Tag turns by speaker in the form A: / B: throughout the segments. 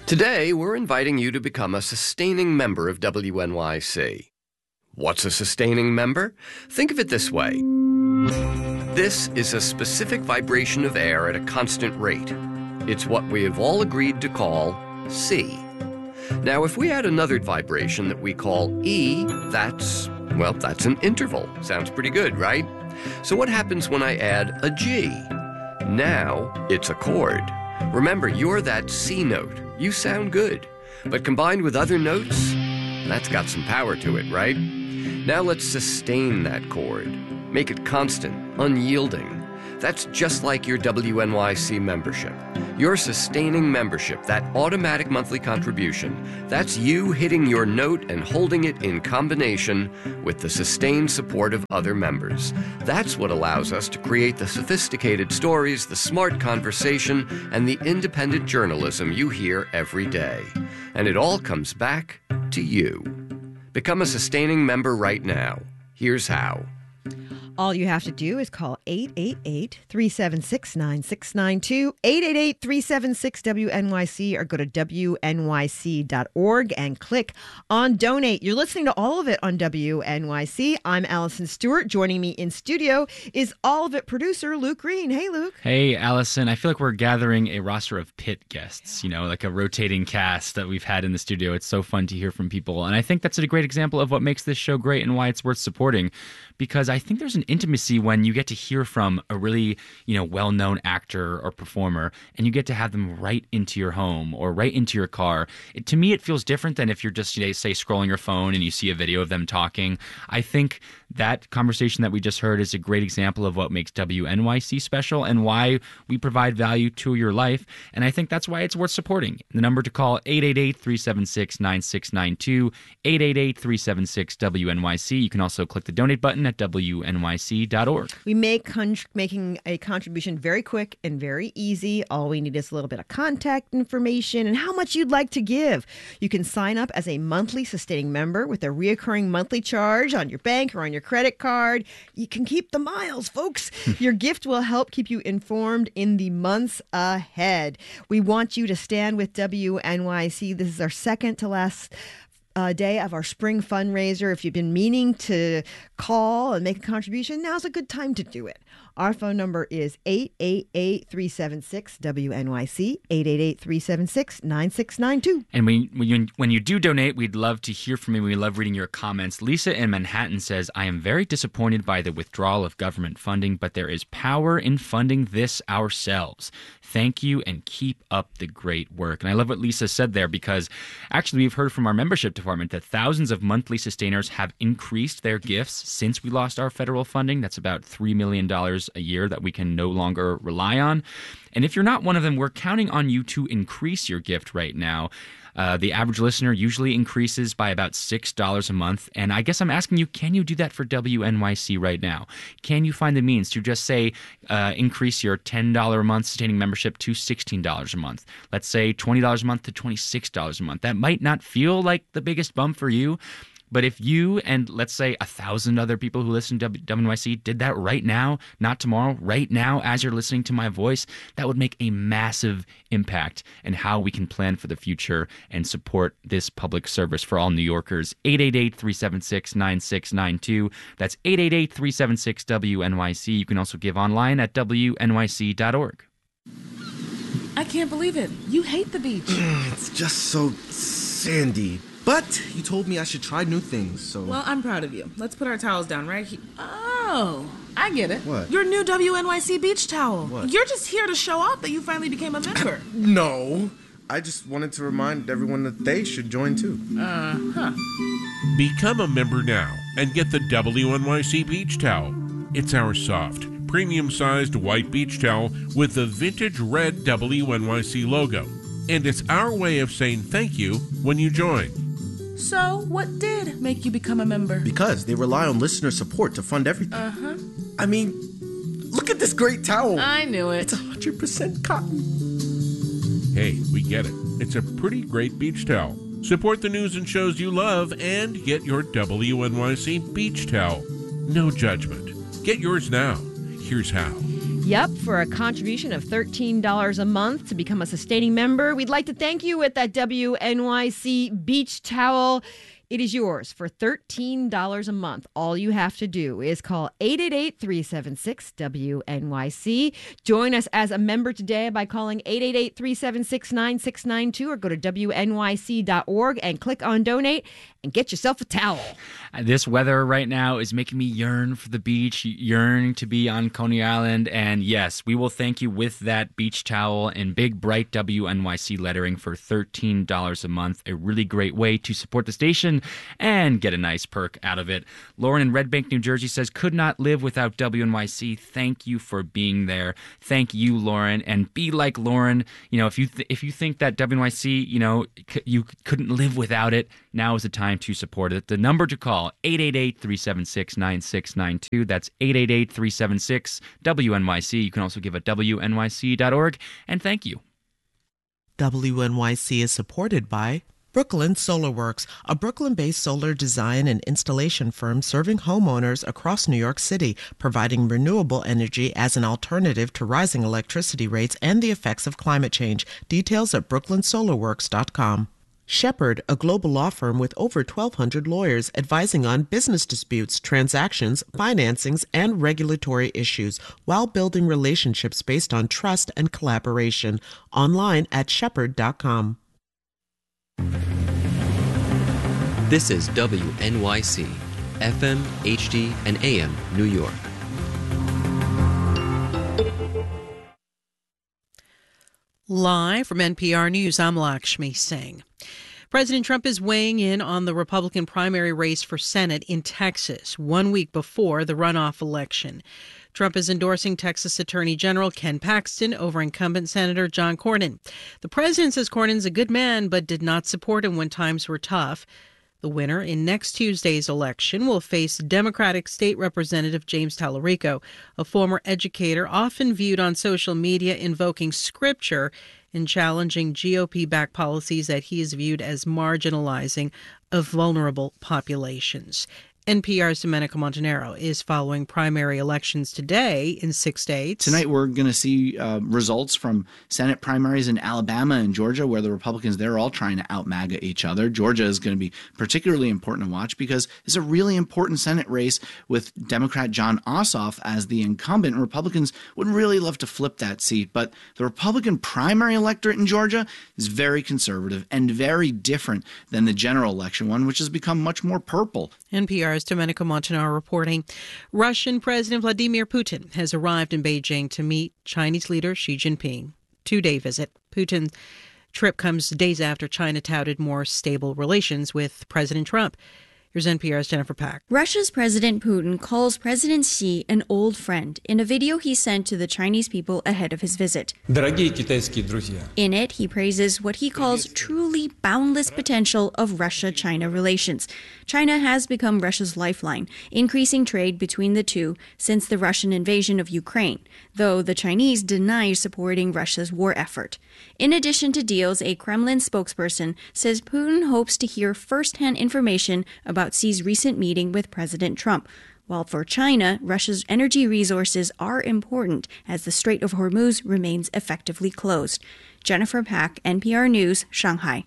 A: Today, we're inviting you to become a sustaining member of WNYC. What's a sustaining member? Think of it this way. This is a specific vibration of air at a constant rate. It's what we have all agreed to call C. Now, if we add another vibration that we call E, that's an interval. Sounds pretty good, right? So what happens when I add a G? Now, it's a chord. Remember, you're that C note. You sound good. But combined with other notes, that's got some power to it, right? Now let's sustain that chord. Make it constant, unyielding. That's just like your WNYC membership. Your sustaining membership, that automatic monthly contribution, that's you hitting your note and holding it in combination with the sustained support of other members. That's what allows us to create the sophisticated stories, the smart conversation, and the independent journalism you hear every day. And it all comes back to you. Become a sustaining member right now. Here's how.
B: All you have to do is call 888-376-9692, 888-376-WNYC, or go to WNYC.org and click on Donate. You're listening to all of it on WNYC. I'm Allison Stewart. Joining me in studio is All of It producer Luke Green. Hey, Luke.
C: Hey, Allison. I feel like we're gathering a roster of pit guests, like a rotating cast that we've had in the studio. It's so fun to hear from people. And I think that's a great example of what makes this show great and why it's worth supporting. Because I think there's an intimacy when you get to hear from a really, well-known actor or performer, and you get to have them right into your home or right into your car. To me, it feels different than if you're just, say, scrolling your phone and you see a video of them talking. I think that conversation that we just heard is a great example of what makes WNYC special and why we provide value to your life. And I think that's why it's worth supporting. The number to call, 888-376-9692, 888-376-WNYC. You can also click the donate button at WNYC.org.
B: We make making a contribution very quick and very easy. All we need is a little bit of contact information and how much you'd like to give. You can sign up as a monthly sustaining member with a reoccurring monthly charge on your bank or on your credit card. You can keep the miles, folks. Your gift will help keep you informed in the months ahead. We want you to stand with WNYC. This is our second to last day of our spring fundraiser. If you've been meaning to call and make a contribution, now's a good time to do it. Our phone number is 888-376-WNYC, 888-376-9692.
C: And when you do donate, we'd love to hear from you. We love reading your comments. Lisa in Manhattan says, I am very disappointed by the withdrawal of government funding, but there is power in funding this ourselves. Thank you and keep up the great work. And I love what Lisa said there because actually we've heard from our membership department that thousands of monthly sustainers have increased their gifts since we lost our federal funding. That's about $3 million a year that we can no longer rely on. And if you're not one of them, we're counting on you to increase your gift right now. The average listener usually increases by about $6 a month. And I guess I'm asking you, can you do that for WNYC right now? Can you find the means to just say increase your $10 a month sustaining membership to $16 a month? Let's say $20 a month to $26 a month. That might not feel like the biggest bump for you. But if you and let's say 1,000 other people who listen to WNYC did that right now, not tomorrow, right now as you're listening to my voice, that would make a massive impact in how we can plan for the future and support this public service for all New Yorkers. 888-376-9692. That's 888-376-WNYC. You can also give online at WNYC.org.
D: I can't believe it. You hate the beach.
E: It's just so sandy. But you told me I should try new things, so...
D: Well, I'm proud of you. Let's put our towels down right here. Oh, I get it.
E: What?
D: Your new WNYC beach towel.
E: What?
D: You're just here to show off that you finally became a member.
E: No. I just wanted to remind everyone that they should join, too.
F: Become a member now and get the WNYC beach towel. It's our soft, premium-sized white beach towel with the vintage red WNYC logo. And it's our way of saying thank you when you join.
D: So, what did make you become a member?
E: Because they rely on listener support to fund everything. I mean, look at this great towel.
D: I knew it.
E: It's 100% cotton.
F: Hey, we get it. It's a pretty great beach towel. Support the news and shows you love and get your WNYC beach towel. No judgment. Get yours now. Here's how.
B: Yep, for a contribution of $13 a month to become a sustaining member. We'd like to thank you with that WNYC beach towel. It is yours for $13 a month. All you have to do is call 888-376-WNYC. Join us as a member today by calling 888-376-9692 or go to WNYC.org and click on donate and get yourself a towel.
C: This weather right now is making me yearn for the beach, yearn to be on Coney Island. And yes, we will thank you with that beach towel and big, bright WNYC lettering for $13 a month. A really great way to support the station and get a nice perk out of it. Lauren in Red Bank, New Jersey says, could not live without WNYC. Thank you for being there. Thank you, Lauren. And be like Lauren. You know, if you think that WNYC, you couldn't live without it, now is the time to support it. The number to call, 888-376-9692. That's 888-376-WNYC. You can also give at WNYC.org. And thank you.
G: WNYC is supported by Brooklyn Solar Works, a Brooklyn-based solar design and installation firm serving homeowners across New York City, providing renewable energy as an alternative to rising electricity rates and the effects of climate change. Details at brooklynsolarworks.com. Shepherd, a global law firm with over 1,200 lawyers advising on business disputes, transactions, financings, and regulatory issues while building relationships based on trust and collaboration. Online at shepherd.com.
H: This is WNYC, FM, HD, and AM, New York.
I: Live from NPR News, I'm Lakshmi Singh. President Trump is weighing in on the Republican primary race for Senate in Texas 1 week before the runoff election. Trump is endorsing Texas Attorney General Ken Paxton over incumbent Senator John Cornyn. The president says Cornyn's a good man, but did not support him when times were tough. The winner in next Tuesday's election will face Democratic State Representative James Tallarico, a former educator often viewed on social media invoking scripture and challenging GOP-backed policies that he is viewed as marginalizing of vulnerable populations. NPR's Domenico Montanaro is following primary elections today in 6 states.
J: Tonight we're going to see results from Senate primaries in Alabama and Georgia, where the Republicans, they're all trying to out-MAGA each other. Georgia is going to be particularly important to watch because it's a really important Senate race with Democrat Jon Ossoff as the incumbent. Republicans would really love to flip that seat, but the Republican primary electorate in Georgia is very conservative and very different than the general election one, which has become much more purple.
I: NPR's Domenico Montanaro reporting. Russian President Vladimir Putin has arrived in Beijing to meet Chinese leader Xi Jinping. 2-day visit. Putin's trip comes days after China touted more stable relations with President Trump. Here's NPR's Jennifer Pack.
K: Russia's President Putin calls President Xi an old friend in a video he sent to the Chinese people ahead of his visit. In it, he praises what he calls truly boundless potential of Russia-China relations. China has become Russia's lifeline, increasing trade between the two since the Russian invasion of Ukraine, though the Chinese deny supporting Russia's war effort. In addition to deals, a Kremlin spokesperson says Putin hopes to hear first-hand information about Xi's recent meeting with President Trump. While for China, Russia's energy resources are important as the Strait of Hormuz remains effectively closed. Jennifer Pack, NPR News, Shanghai.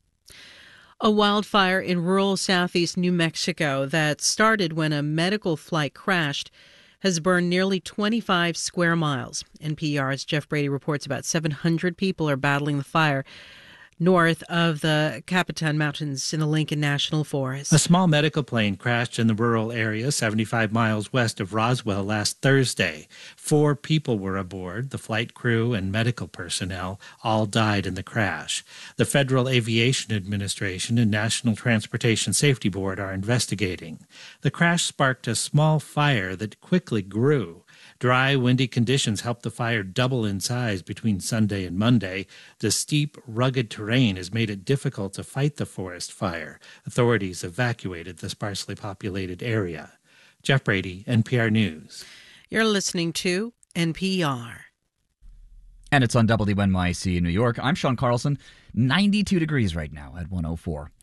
I: A wildfire in rural southeast New Mexico that started when a medical flight crashed has burned nearly 25 square miles. NPR's Jeff Brady reports about 700 people are battling the fire north of the Capitan Mountains in the Lincoln National Forest.
L: A small medical plane crashed in the rural area 75 miles west of Roswell last Thursday. 4 people were aboard. The flight crew and medical personnel all died in the crash. The Federal Aviation Administration and National Transportation Safety Board are investigating. The crash sparked a small fire that quickly grew. Dry, windy conditions helped the fire double in size between Sunday and Monday. The steep, rugged terrain has made it difficult to fight the forest fire. Authorities evacuated the sparsely populated area. Jeff Brady, NPR News.
I: You're listening to NPR.
M: And it's on WNYC in New York. I'm Sean Carlson. 92 degrees right now at 104.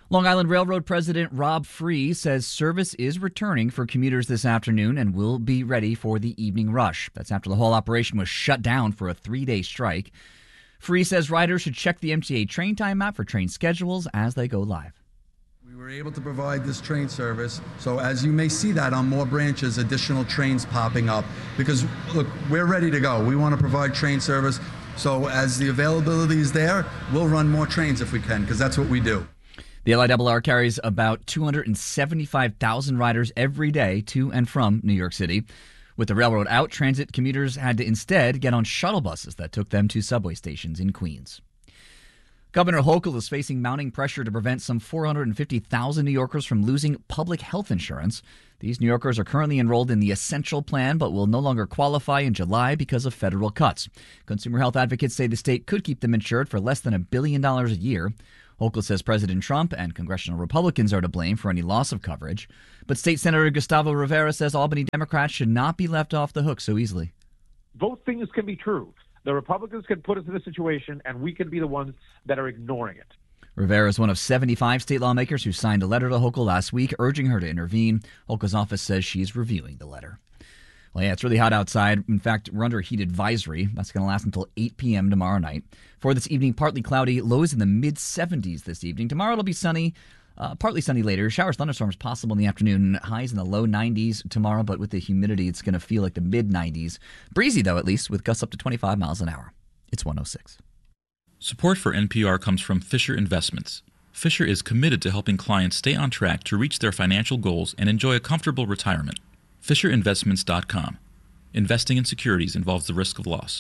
M: Long Island Railroad President Rob Free says service is returning for commuters this afternoon and will be ready for the evening rush. That's after the whole operation was shut down for a 3-day strike. Free says riders should check the MTA train time app for train schedules as they go live.
N: We were able to provide this train service, so as you may see that on more branches, additional trains popping up, because look, we're ready to go. We want to provide train service, so as the availability is there, we'll run more trains if we can, because that's what we do.
M: The LIRR carries about 275,000 riders every day to and from New York City. With the railroad out, transit commuters had to instead get on shuttle buses that took them to subway stations in Queens. Governor Hochul is facing mounting pressure to prevent some 450,000 New Yorkers from losing public health insurance. These New Yorkers are currently enrolled in the Essential Plan but will no longer qualify in July because of federal cuts. Consumer health advocates say the state could keep them insured for less than $1 billion a year. Hochul says President Trump and congressional Republicans are to blame for any loss of coverage. But State Senator Gustavo Rivera says Albany Democrats should not be left off the hook so easily.
O: Both things can be true. The Republicans can put us in a situation, and we can be the ones that are ignoring it.
M: Rivera is one of 75 state lawmakers who signed a letter to Hochul last week urging her to intervene. Hochul's office says she's reviewing the letter. Well, yeah, it's really hot outside. In fact, we're under a heat advisory. That's going to last until 8 p.m. tomorrow night. For this evening, partly cloudy, lows in the mid-70s this evening. Tomorrow it'll be sunny. Partly sunny later. Showers, thunderstorms possible in the afternoon. Highs in the low 90s tomorrow, but with the humidity, it's going to feel like the mid-90s. Breezy, though, at least, with gusts up to 25 miles an hour. It's 106.
P: Support for NPR comes from Fisher Investments. Fisher is committed to helping clients stay on track to reach their financial goals and enjoy a comfortable retirement. FisherInvestments.com. Investing in securities involves the risk of loss.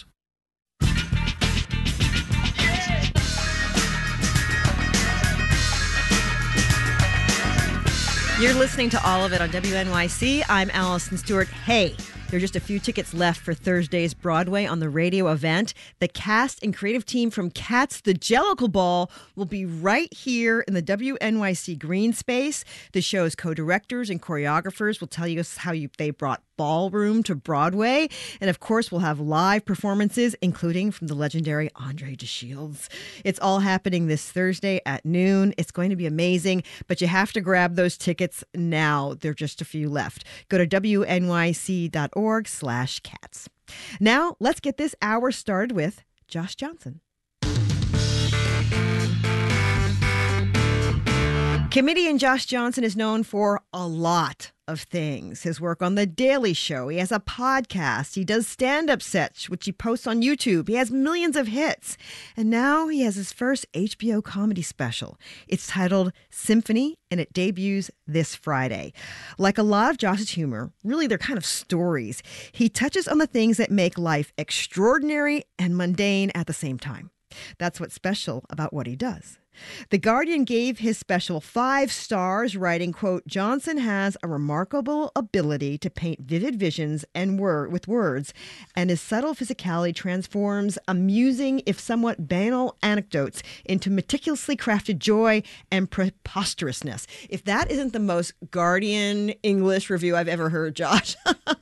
B: You're listening to All of It on WNYC. I'm Allison Stewart. Hey, there are just a few tickets left for Thursday's Broadway on the Radio event. The cast and creative team from Cats the Jellicle Ball will be right here in the WNYC Green Space. The show's co-directors and choreographers will tell you how they brought ballroom to Broadway. And of course, we'll have live performances, including from the legendary Andre DeShields. It's all happening this Thursday at noon. It's going to be amazing, but you have to grab those tickets now. There are just a few left. Go to wnyc.org/cats. Now, let's get this hour started with Josh Johnson. Comedian Josh Johnson is known for a lot of things. His work on The Daily Show. He has a podcast. He does stand-up sets, which he posts on YouTube. He has millions of hits. And now he has his first HBO comedy special. It's titled Symphony, and it debuts this Friday. Like a lot of Josh's humor, really they're kind of stories. He touches on the things that make life extraordinary and mundane at the same time. That's what's special about what he does. The Guardian gave his special 5 stars, writing, quote, Johnson has a remarkable ability to paint vivid visions and with words, and his subtle physicality transforms amusing, if somewhat banal anecdotes into meticulously crafted joy and preposterousness. If that isn't the most Guardian English review I've ever heard, Josh.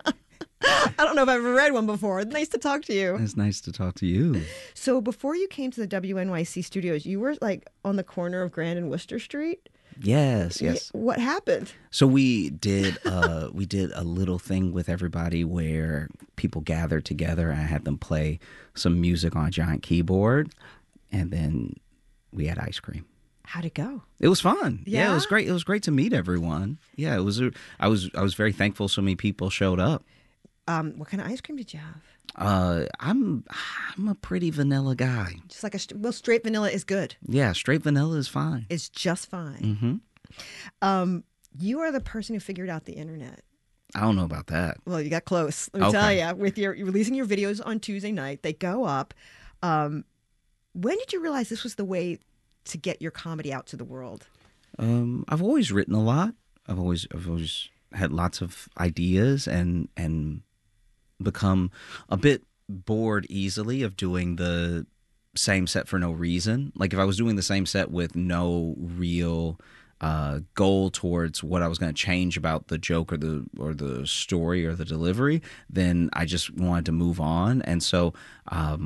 B: I don't know if I've ever read one before. Nice to talk to you.
Q: It's nice to talk to you.
B: So before you came to the WNYC studios, you were like on the corner of Grand and Worcester Street?
Q: Yes.
B: What happened?
Q: So we did a little thing with everybody where people gathered together. I had them play some music on a giant keyboard, and then we had ice cream.
B: How'd it go?
Q: It was fun.
B: Yeah,
Q: it was great. It was great to meet everyone. Yeah, it was. I was very thankful so many people showed up.
B: What kind of ice cream did you have?
Q: I'm a pretty vanilla guy.
B: Just like straight vanilla is good.
Q: Yeah, straight vanilla is fine.
B: It's just fine. Mm-hmm. You are the person who figured out the internet.
Q: I don't know about that.
B: Well, you got close. Let me tell you. With you're releasing your videos on Tuesday night, they go up. When did you realize this was the way to get your comedy out to the world?
Q: I've always written a lot. I've always had lots of ideas and become a bit bored easily of doing the same set for no reason. Like if I was doing the same set with no real goal towards what I was going to change about the joke or the story or the delivery, then I just wanted to move on. And so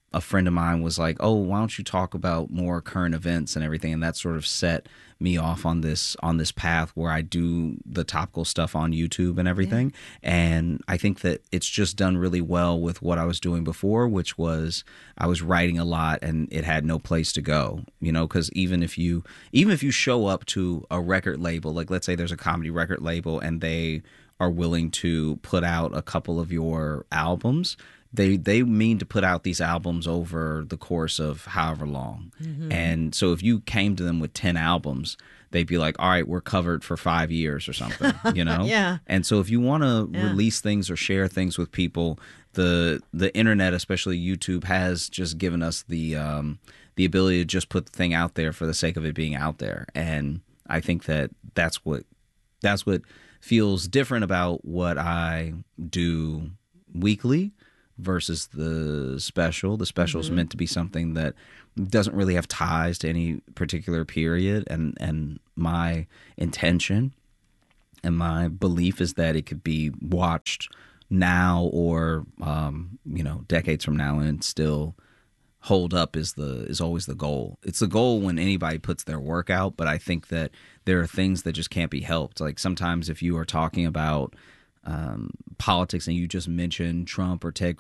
Q: a friend of mine was like, "Oh, why don't you talk about more current events and everything?" And that sort of set me off on this path where I do the topical stuff on YouTube and everything. Yeah. And I think that it's just done really well with what I was doing before, which was I was writing a lot and it had no place to go, because even if you show up to a record label, like let's say there's a comedy record label and they are willing to put out a couple of your albums, they mean to put out these albums over the course of however long. Mm-hmm. And so if you came to them with 10 albums, they'd be like, all right, we're covered for 5 years or something,
B: Yeah.
Q: And so if you want to release things or share things with people, the internet, especially YouTube, has just given us the ability to just put the thing out there for the sake of it being out there. And I think that's what feels different about what I do weekly versus the special. The special is meant to be something that doesn't really have ties to any particular period, and my intention and my belief is that it could be watched now or decades from now and still hold up is always the goal. It's the goal when anybody puts their work out, but I think that there are things that just can't be helped. Like sometimes if you are talking about politics and you just mention Trump or Ted